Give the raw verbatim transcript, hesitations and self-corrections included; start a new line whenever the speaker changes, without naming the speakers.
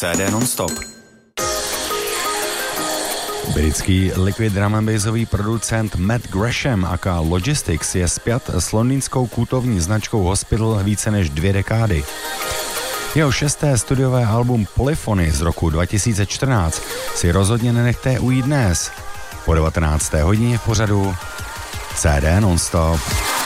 C D non-stop.
Britský liquid drum and bassový producent Matt Gresham aka Logistics je spjat s londýnskou kultovní značkou Hospital více než dvě dekády. Jeho šesté studiové album Polyphony z roku dva tisíce čtrnáct si rozhodně nenechte ujít dnes po devatenácté hodině v pořadu C D non-stop.